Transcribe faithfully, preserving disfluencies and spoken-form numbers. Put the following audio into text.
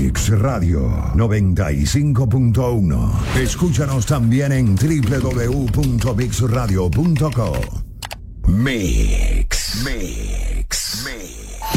Mix Radio noventa y cinco punto uno. Escúchanos también en doble u doble u doble u punto mix radio punto com. Mix, Mix, Mix.